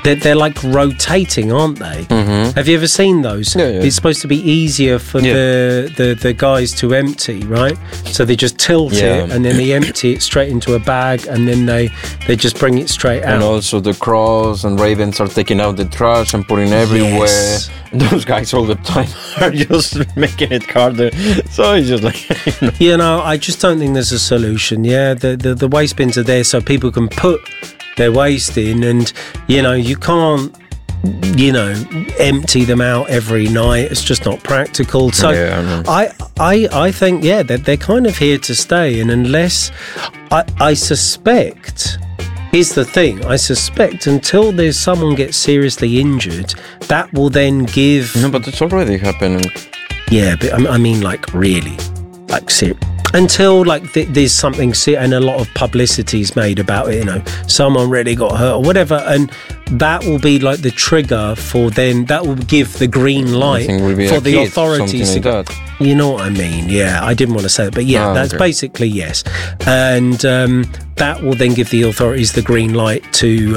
they're like rotating, aren't they? Mm-hmm. Have you ever seen those? Yeah. It's supposed to be easier for the guys to empty, right? So they just tilt it and then they empty it straight into a bag and then they just bring it straight out. And also the Crows and Ravens are taking out the trash and putting everywhere. Yes. Those guys all the time are just making it harder. So it's just like, I just don't think there's a solution. Yeah, the waste bins are there so people can put their waste in, and you can't empty them out every night. It's just not practical. So I think that they're kind of here to stay, and unless I suspect, here's the thing, I suspect until there's someone gets seriously injured, that will then give... No, but it's already happening. Yeah, but I mean, like, really, like, until like there's something and a lot of publicity is made about it, someone really got hurt or whatever, and that will be like the trigger for then that will give the green light for the authorities to like that. You know what I mean? Yeah, I didn't want to say it, but that's basically yes, and that will then give the authorities the green light to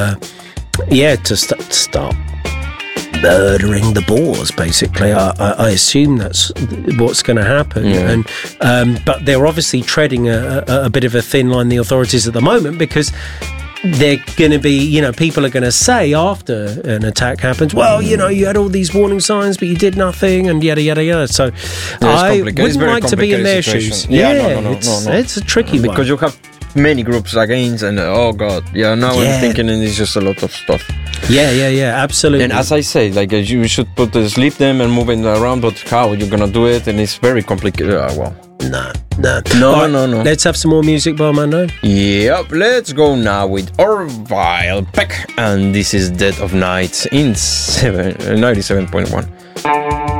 start murdering the boars, basically. I assume that's what's going to happen. And but they're obviously treading a bit of a thin line, the authorities at the moment, because they're going to be, people are going to say after an attack happens, well, you had all these warning signs, but you did nothing, and yada, yada, yada. So I wouldn't like to be in their shoes. It's a tricky one. Because you have many groups against, and I'm thinking, and it's just a lot of stuff. Absolutely. And as I say, like, you should sleep them and move it around, but how you're gonna do it? And it's very complicated. No. Let's have some more music, Barmando. Yep, let's go now with Orville Peck, and this is Dead of Night in 97.1.